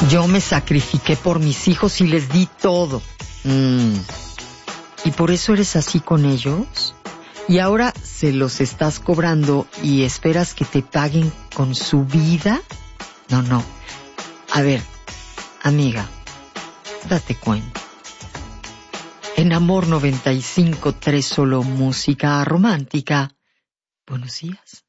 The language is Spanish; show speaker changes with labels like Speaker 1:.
Speaker 1: Yo me sacrifiqué por mis hijos y les di todo. ¿Y por eso eres así con ellos? ¿Y ahora se los estás cobrando y esperas que te paguen con su vida? No. A ver, amiga, date cuenta. En Amor 95.3 solo música romántica. Buenos días.